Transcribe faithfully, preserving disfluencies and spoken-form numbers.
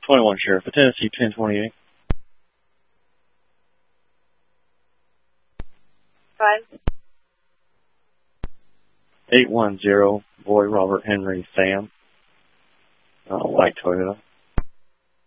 twenty-one Sheriff, Tennessee ten twenty-eight. Five. eight one zero, boy Robert Henry Sam, uh, white Toyota.